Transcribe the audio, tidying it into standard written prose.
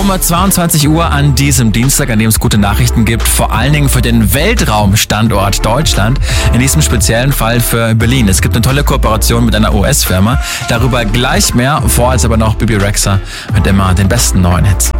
Um 22 Uhr an diesem Dienstag, an dem es gute Nachrichten gibt, vor allen Dingen für den Weltraumstandort Deutschland, in diesem speziellen Fall für Berlin. Es gibt eine tolle Kooperation mit einer US-Firma, darüber gleich mehr, vorher aber noch Bibi Rexha mit immer den besten neuen Hits.